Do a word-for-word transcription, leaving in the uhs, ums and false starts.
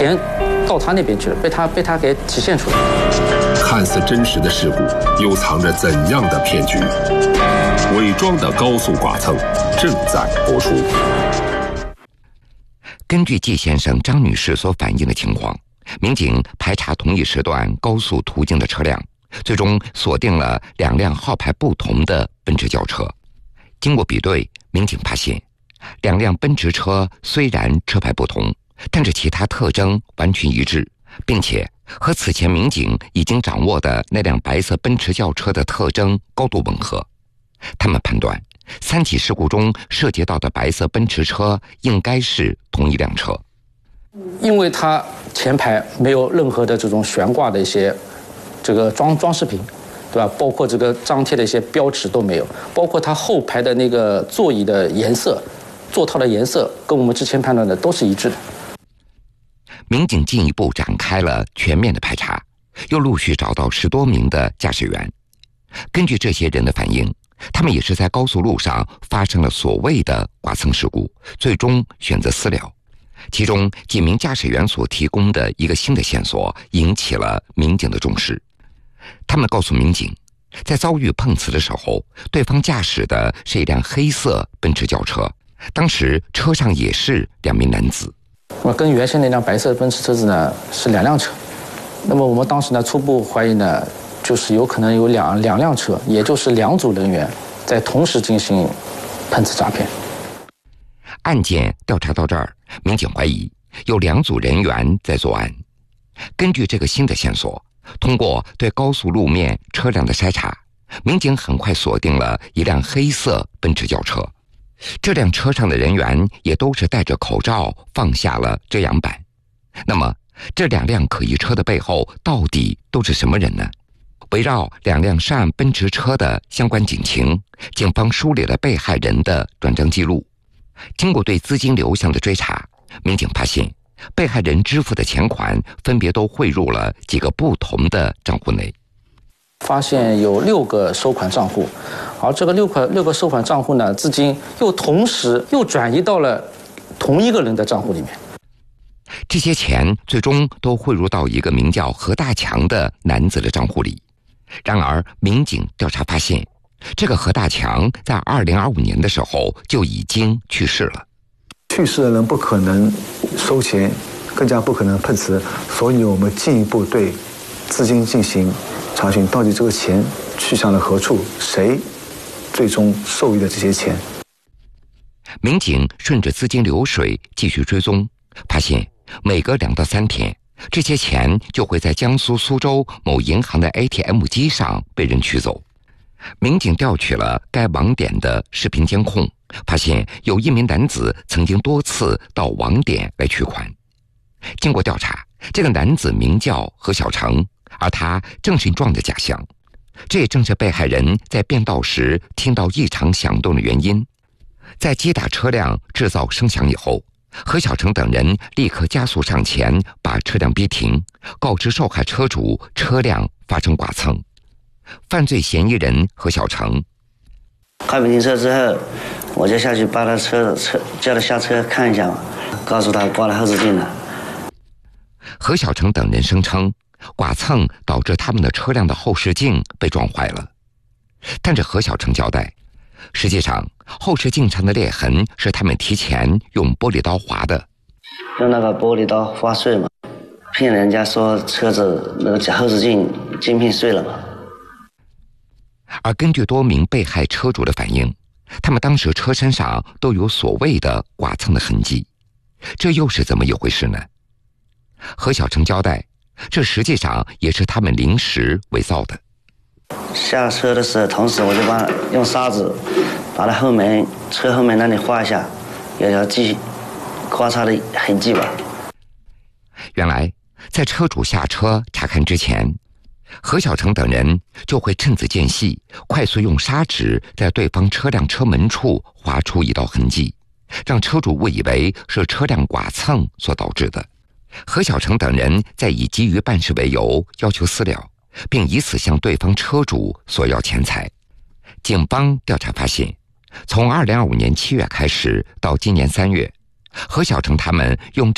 钱到他那边去了，被他被他给体现出来。 看似真实的事故，又藏着怎样的骗局？伪装的高速剐蹭正在播出。 根据季先生、张女士所反映的情况，民警排查同一时段高速途径的车辆，最终锁定了两辆号牌不同的奔驰轿车。经过比对，民警发现，两辆奔驰车虽然车牌不同，但是其他特征完全一致，并且和此前民警已经掌握的那辆白色奔驰轿车的特征高度吻合。他们判断，三起事故中涉及到的白色奔驰车应该是同一辆车。 因为它前排没有任何的这种悬挂的一些这个装装饰品，对吧？包括这个张贴的一些标识都没有，包括它后排的那个座椅的颜色、座套的颜色，跟我们之前判断的都是一致的。 民警进一步展开了全面的排查，又陆续找到十多名的驾驶员。根据这些人的反映，他们也是在高速路上发生了所谓的剐蹭事故，最终选择私了。其中几名驾驶员所提供的一个新的线索引起了民警的重视。他们告诉民警，在遭遇碰瓷的时候，对方驾驶的是一辆黑色奔驰轿车，当时车上也是两名男子。 那么跟原先那辆白色奔驰车子呢是两辆车，那么我们当时呢初步怀疑呢，就是有可能有两两辆车，也就是两组人员在同时进行碰瓷诈骗。 案件调查到这儿，民警怀疑有两组人员在作案。根据这个新的线索，通过对高速路面车辆的筛查，民警很快锁定了一辆黑色奔驰轿车。这辆车上的人员也都是戴着口罩，放下了遮阳板。那么，这两辆可疑车的背后到底都是什么人呢？围绕两辆涉案奔驰车的相关警情，警方梳理了被害人的转账记录。经过对资金流向的追查，民警发现被害人支付的钱款分别都汇入了几个不同的账户内。 发现有六个收款账户，而这个六块六个收款账户呢，资金又同时又转移到了同一个人的账户里面。 这些钱最终都汇入到一个名叫何大强的男子的账户里。然而，民警调查发现，这个何大强在二零二五年的时候就已经去世了。 去世的人不可能收钱，更加不可能碰瓷，所以我们进一步对资金进行查询，到底这个钱去向了何处，谁最终受益的这些钱。 民警顺着资金流水继续追踪，发现每隔两到三天，这些钱就会在江苏苏州某银行的 A T M 机上被人取走。民警调取了该网点的视频监控，发现有一名男子曾经多次到网点来取款。经过调查，这个男子名叫何小成，而他正是撞的假象。这也正是被害人在变道时听到异常响动的原因。在击打车辆制造声响以后，何小成等人立刻加速上前，把车辆逼停，告知受害车主车辆发生剐蹭。犯罪嫌疑人何小成， 快步停车之后，我就下去把他车车叫他下车看一下嘛，告诉他刮了后视镜了。 何小成等人声称，剐蹭导致他们的车辆的后视镜被撞坏了。但是何小成交代，实际上后视镜上的裂痕是他们提前用玻璃刀划的， 用那个玻璃刀划碎嘛，骗人家说车子那个后视镜镜片碎了嘛。 而根据多名被害车主的反映，他们当时车身上都有所谓的剐蹭的痕迹，这又是怎么一回事呢？何小成交代，这实际上也是他们临时伪造的。 下车的时候，同时我就把用砂纸把它后面车后面那里画一下，有条记刮擦的痕迹吧。 原来在车主下车查看之前，何小成等人就会趁此间隙，快速用砂纸在对方车辆车门处划出一道痕迹，让车主误以为是车辆剐蹭所导致的。何小成等人再以急于办事为由要求私了，并以此向对方车主索要钱财。警方调查发现，从二零二五年七月开始到今年三月，何小成他们用